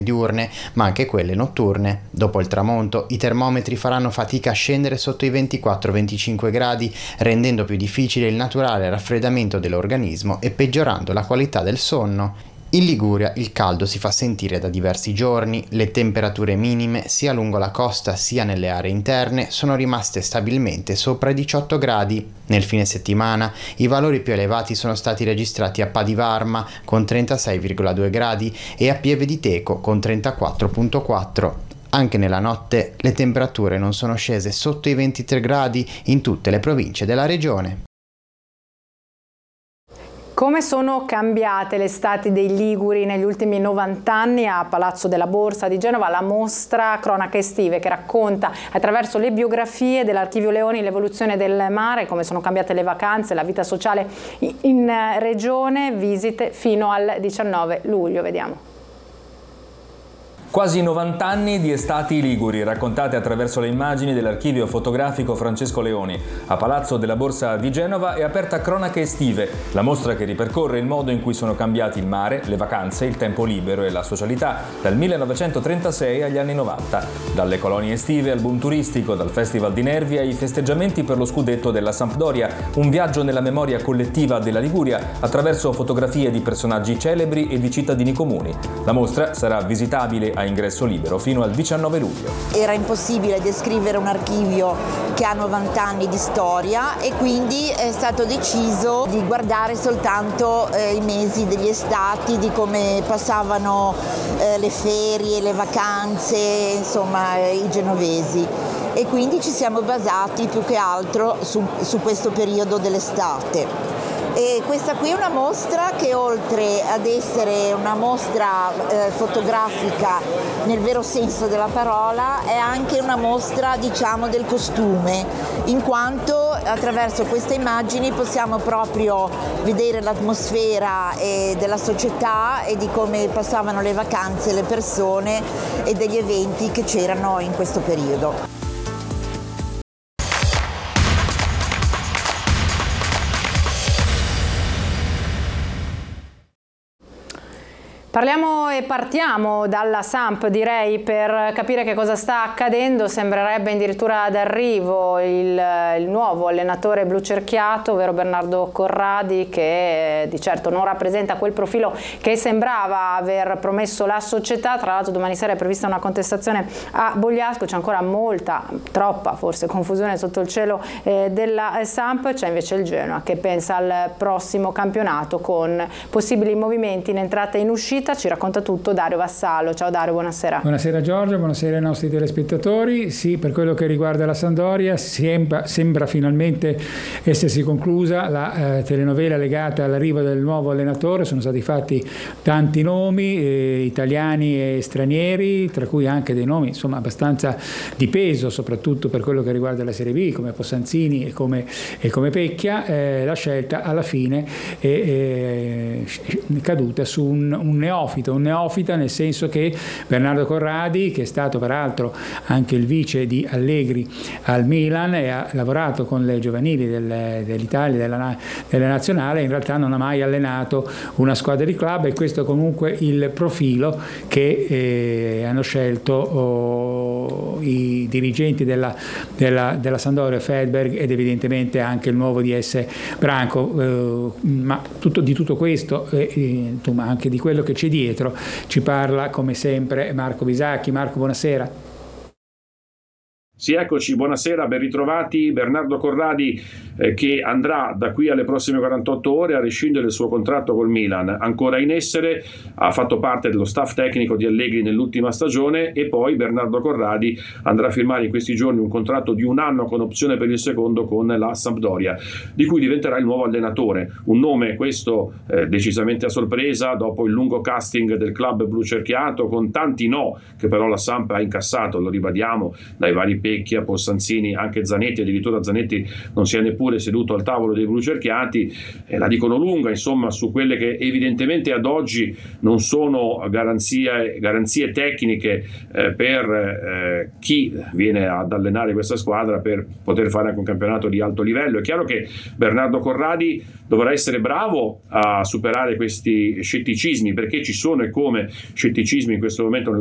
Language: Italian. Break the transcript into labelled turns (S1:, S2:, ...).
S1: diurne, ma anche quelle notturne. Dopo il tramonto, i termometri faranno fatica a scendere sotto i 24-25 gradi, rendendo più difficile il naturale raffreddamento dell'organismo e peggiorando la qualità del sonno. In Liguria il caldo si fa sentire da diversi giorni, le temperature minime sia lungo la costa sia nelle aree interne sono rimaste stabilmente sopra i 18 gradi. Nel fine settimana i valori più elevati sono stati registrati a Padivarma con 36,2 gradi e a Pieve di Teco con 34,4. Anche nella notte le temperature non sono scese sotto i 23 gradi in tutte le province della regione.
S2: Come sono cambiate le estati dei Liguri negli ultimi 90 anni? A Palazzo della Borsa di Genova la mostra Cronache Estive, che racconta attraverso le biografie dell'Archivio Leoni l'evoluzione del mare, come sono cambiate le vacanze, la vita sociale in regione, visite fino al 19 luglio. Vediamo.
S3: Quasi 90 anni di estati liguri, raccontate attraverso le immagini dell'archivio fotografico Francesco Leoni. A Palazzo della Borsa di Genova è aperta Cronache Estive, la mostra che ripercorre il modo in cui sono cambiati il mare, le vacanze, il tempo libero e la socialità dal 1936 agli anni 90. Dalle colonie estive al boom turistico, dal Festival di Nervi ai festeggiamenti per lo scudetto della Sampdoria, un viaggio nella memoria collettiva della Liguria attraverso fotografie di personaggi celebri e di cittadini comuni. La mostra sarà visitabile a ingresso libero fino al 19 luglio.
S4: Era impossibile descrivere un archivio che ha 90 anni di storia e quindi è stato deciso di guardare soltanto i mesi degli estati, di come passavano le ferie, le vacanze, insomma i genovesi. E quindi ci siamo basati più che altro su questo periodo dell'estate. E questa qui è una mostra che, oltre ad essere una mostra fotografica nel vero senso della parola, è anche una mostra, diciamo, del costume, in quanto attraverso queste immagini possiamo proprio vedere l'atmosfera della società e di come passavano le vacanze le persone e degli eventi che c'erano in questo periodo.
S2: Parliamo e partiamo dalla Samp, direi, per capire che cosa sta accadendo. Sembrerebbe addirittura d'arrivo il nuovo allenatore blucerchiato, ovvero Bernardo Corradi, che di certo non rappresenta quel profilo che sembrava aver promesso la società. Tra l'altro domani sera è prevista una contestazione a Bogliasco, c'è ancora molta, troppa forse, confusione sotto il cielo della Samp. C'è invece il Genoa che pensa al prossimo campionato con possibili movimenti in entrata e in uscita. Ci racconta tutto Dario Vassalo. Ciao Dario, buonasera.
S5: Buonasera Giorgio, buonasera ai nostri telespettatori. Sì, per quello che riguarda la Sampdoria sembra finalmente essersi conclusa la telenovela legata all'arrivo del nuovo allenatore. Sono stati fatti tanti nomi, italiani e stranieri, tra cui anche dei nomi insomma abbastanza di peso, soprattutto per quello che riguarda la Serie B, come Possanzini e come Pecchia. La scelta alla fine è caduta su un neofita, nel senso che Bernardo Corradi, che è stato peraltro anche il vice di Allegri al Milan e ha lavorato con le giovanili dell'Italia, della nazionale, in realtà non ha mai allenato una squadra di club, e questo è comunque il profilo che hanno scelto i dirigenti della Sampdoria, Feldberg, ed evidentemente anche il nuovo DS Branco. Ma di tutto questo, insomma, anche di quello che c'è dietro, ci parla come sempre Marco Bisacchi. Marco, buonasera.
S6: Sì, eccoci, buonasera, ben ritrovati. Bernardo Corradi che andrà da qui alle prossime 48 ore a rescindere il suo contratto col Milan, ancora in essere, ha fatto parte dello staff tecnico di Allegri nell'ultima stagione, e poi Bernardo Corradi andrà a firmare in questi giorni un contratto di 1 anno con opzione per il secondo con la Sampdoria, di cui diventerà il nuovo allenatore. Un nome questo decisamente a sorpresa dopo il lungo casting del club blucerchiato, con tanti no che però la Samp ha incassato, lo ribadiamo, dai vari Spellecchia, Possanzini, anche Zanetti, addirittura Zanetti non si è neppure seduto al tavolo dei blucerchiati, la dicono lunga insomma su quelle che evidentemente ad oggi non sono garanzie tecniche per chi viene ad allenare questa squadra per poter fare anche un campionato di alto livello. È chiaro che Bernardo Corradi dovrà essere bravo a superare questi scetticismi, perché ci sono e come scetticismi in questo momento